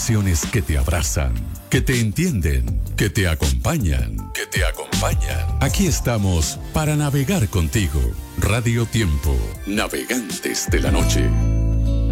estaciones que te abrazan, que te entienden, que te acompañan, que te acompañan. Aquí estamos para navegar contigo. Radio Tiempo, navegantes de la noche.